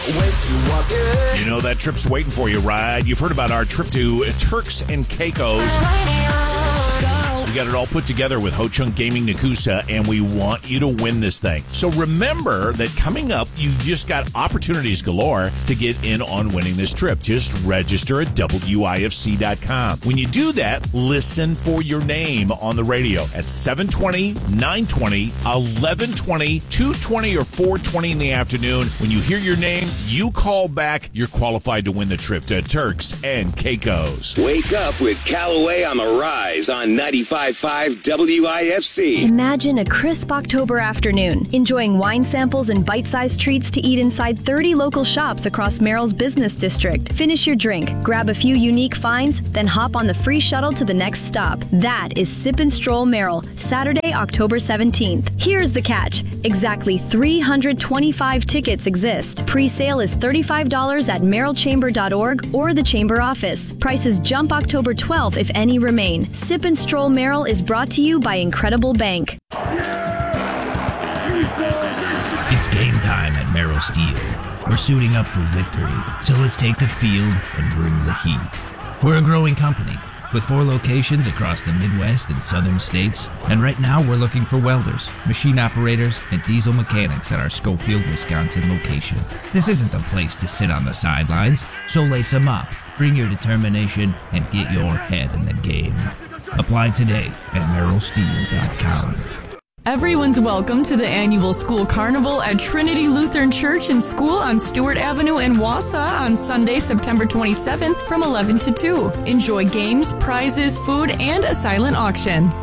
You know that trip's waiting for you, right? You've heard about our trip to Turks and Caicos. We got it all put together with Ho Chunk Gaming Nakusa, and we want you to win this thing. So remember that coming up, you just got opportunities galore to get in on winning this trip. Just register at WIFC.com. When you do that, listen for your name on the radio at 7:20, 9:20, 11:20, 2:20, or 4:20 in the afternoon. When you hear your name, you call back. You're qualified to win the trip to Turks and Caicos. Wake up with Callaway on the Rise on 95.5 WIFC. Imagine a crisp October afternoon, enjoying wine samples and bite-sized treats to eat inside 30 local shops across Merrill's business district. Finish your drink, grab a few unique finds, then hop on the free shuttle to the next stop. That is Sip and Stroll Merrill, Saturday, October 17th. Here's the catch. Exactly 325 tickets exist. Pre-sale is $35 at merrillchamber.org or the Chamber office. Prices jump October 12th if any remain. Sip and Stroll Merrill is brought to you by Incredible Bank. It's game time at Merrill Steel. We're suiting up for victory, so let's take the field and bring the heat. We're a growing company with 4 locations across the Midwest and Southern states, and right now we're looking for welders, machine operators, and diesel mechanics at our Schofield, Wisconsin location. This isn't the place to sit on the sidelines, so lace them up, bring your determination, and get your head in the game. Apply today at merrillsteel.com. Everyone's welcome to the annual school carnival at Trinity Lutheran Church and School on Stewart Avenue in Wausau on Sunday, September 27th from 11 to 2. Enjoy games, prizes, food, and a silent auction.